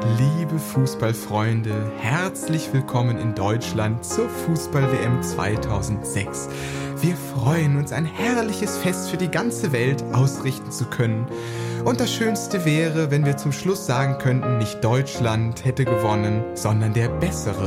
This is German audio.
Liebe Fußballfreunde, herzlich willkommen in Deutschland zur Fußball-WM 2006. Wir freuen uns, ein herrliches Fest für die ganze Welt ausrichten zu können. Und das Schönste wäre, wenn wir zum Schluss sagen könnten, nicht Deutschland hätte gewonnen, sondern der Bessere.